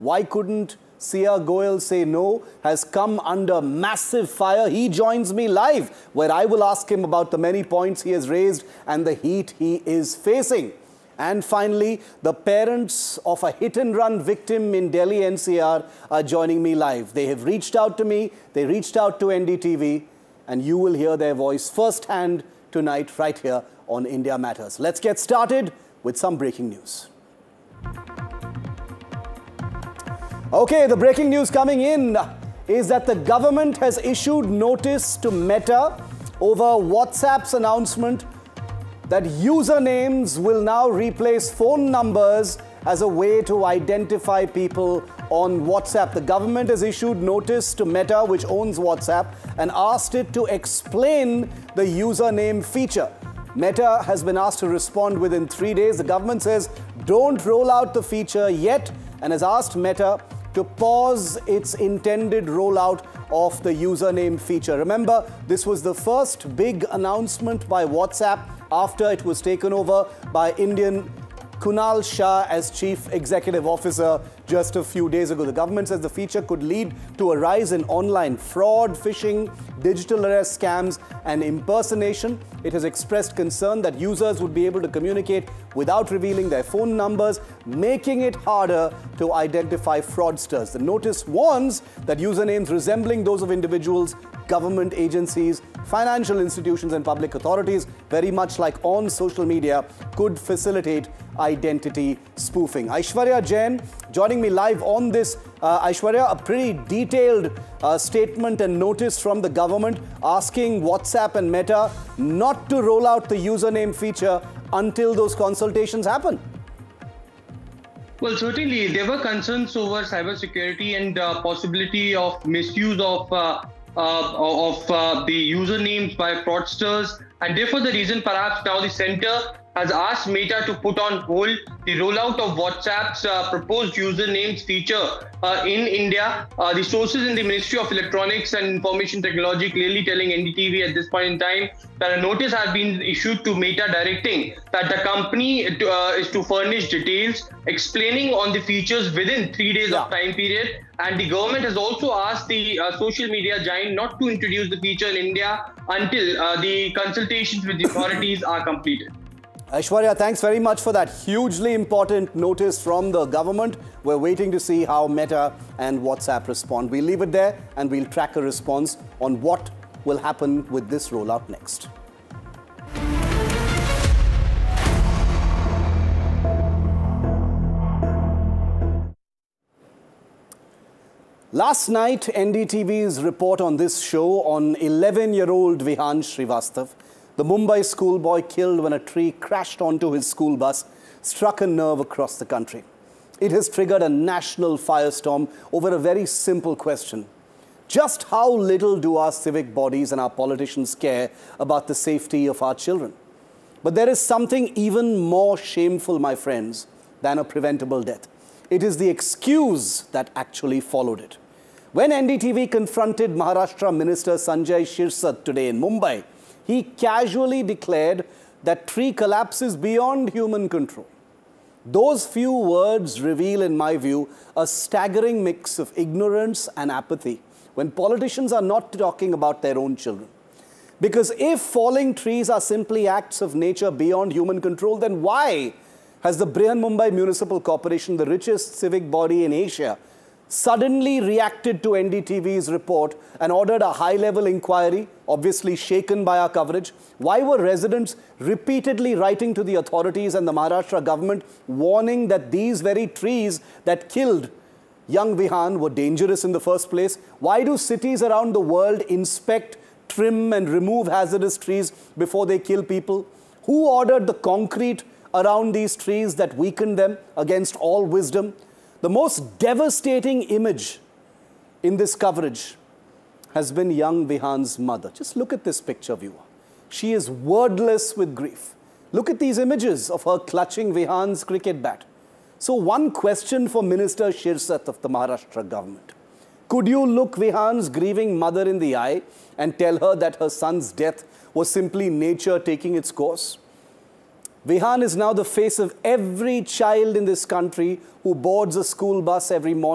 Why couldn't C.R. Goyal say no? Has come under massive fire. He joins me live, where I will ask him about the many points he has raised and the heat he is facing. And finally, the parents of a hit-and-run victim in Delhi NCR are joining me live. They have reached out to me, they reached out to NDTV, and you will hear their voice firsthand tonight right here on India Matters. Let's get started with some breaking news. Okay, the breaking news coming in is that the government has issued notice to Meta over WhatsApp's announcement that usernames will now replace phone numbers as a way to identify people on WhatsApp. The government has issued notice to Meta, which owns WhatsApp, and asked it to explain the username feature. Meta has been asked to respond within 3 days. The government says don't roll out the feature yet and has asked Meta to pause its intended rollout of the username feature. Remember, this was the first big announcement by WhatsApp after it was taken over by Indian Kunal Shah as Chief Executive Officer just a few days ago. The government says the feature could lead to a rise in online fraud, phishing, digital arrest scams and impersonation. It has expressed concern that users would be able to communicate without revealing their phone numbers, making it harder to identify fraudsters. The notice warns that usernames resembling those of individuals, government agencies, financial institutions and public authorities, very much like on social media, could facilitate identity spoofing. Aishwarya Jain joining me live on this. Aishwarya, a pretty detailed statement and notice from the government asking WhatsApp and Meta not to roll out the username feature until those consultations happen. Well, certainly there were concerns over cybersecurity and possibility of misuse of the usernames by fraudsters, and therefore the reason perhaps now the centre has asked Meta to put on hold the rollout of WhatsApp's proposed usernames feature in India. The sources in the Ministry of Electronics and Information Technology clearly telling NDTV at this point in time that a notice has been issued to Meta directing that the company is to furnish details explaining on the features within 3 days of time period. And the government has also asked the social media giant not to introduce the feature in India until the consultations with the authorities are completed. Aishwarya, thanks very much for that hugely important notice from the government. We're waiting to see how Meta and WhatsApp respond. We'll leave it there and we'll track a response on what will happen with this rollout next. Last night, NDTV's report on this show on 11-year-old Vihan Srivastav, the Mumbai schoolboy killed when a tree crashed onto his school bus, struck a nerve across the country. It has triggered a national firestorm over a very simple question. Just how little do our civic bodies and our politicians care about the safety of our children? But there is something even more shameful, my friends, than a preventable death. It is the excuse that actually followed it. When NDTV confronted Maharashtra Minister Sanjay Shirsat today in Mumbai, he casually declared that tree collapse is beyond human control. Those few words reveal, in my view, a staggering mix of ignorance and apathy when politicians are not talking about their own children. Because if falling trees are simply acts of nature beyond human control, then why has the Brihanmumbai Municipal Corporation, the richest civic body in Asia, suddenly reacted to NDTV's report and ordered a high-level inquiry, obviously shaken by our coverage? Why were residents repeatedly writing to the authorities and the Maharashtra government warning that these very trees that killed young Vihan were dangerous in the first place? Why do cities around the world inspect, trim and remove hazardous trees before they kill people? Who ordered the concrete around these trees that weakened them against all wisdom? The most devastating image in this coverage has been young Vihan's mother. Just look at this picture, viewer. She is wordless with grief. Look at these images of her clutching Vihan's cricket bat. So one question for Minister Shirsat of the Maharashtra government. Could you look Vihan's grieving mother in the eye and tell her that her son's death was simply nature taking its course? Vihan is now the face of every child in this country who boards a school bus every morning.